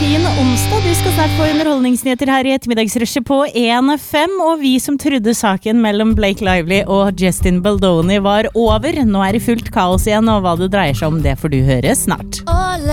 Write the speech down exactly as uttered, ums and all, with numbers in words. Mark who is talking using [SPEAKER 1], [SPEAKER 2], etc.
[SPEAKER 1] fin onsdag. Du skal snart få underholdningsnyheter her i ettermiddagsrushet på en fem, og vi som trodde saken mellom Blake Lively og Justin Baldoni var over. Nå er det fullt kaos igjen, og hva det dreier seg om, det får du høre snart.